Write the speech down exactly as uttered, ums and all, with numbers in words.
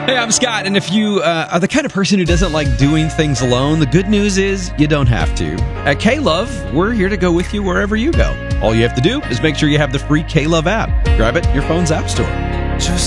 Hey, I'm Scott, and if you uh, are the kind of person who doesn't like doing things alone, the good news is you don't have to. At K-Love, we're here to go with you wherever you go. All you have to do is make sure you have the free K-Love app. Grab it in your phone's app store. Just